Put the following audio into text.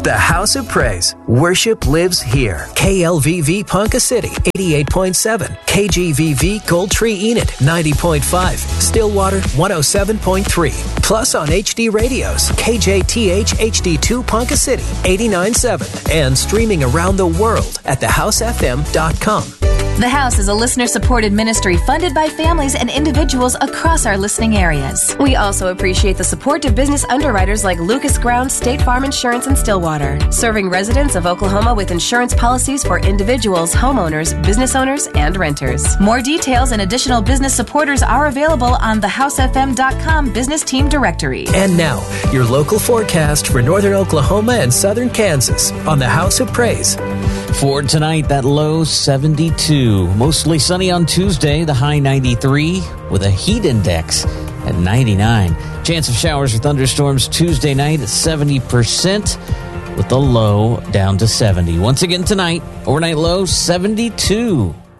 The House of Praise. Worship lives here. KLVV Ponca City, 88.7. KGVV Gold Tree Enid, 90.5. Stillwater, 107.3. Plus on HD radios, KJTH HD2 Ponca City, 89.7. And streaming around the world at thehousefm.com. The House is a listener-supported ministry funded by families and individuals across our listening areas. We also appreciate the support of business underwriters like Lucas Ground State Farm Insurance in Stillwater, serving residents of Oklahoma with insurance policies for individuals, homeowners, business owners, and renters. More details and additional business supporters are available on thehousefm.com business team directory. And now, your local forecast for northern Oklahoma and southern Kansas on the House of Praise. For tonight, that low 72. Mostly sunny on Tuesday, the high 93, with a heat index at 99. Chance of showers or thunderstorms Tuesday night at 70%, with the low down to 70. Once again tonight, overnight low 72.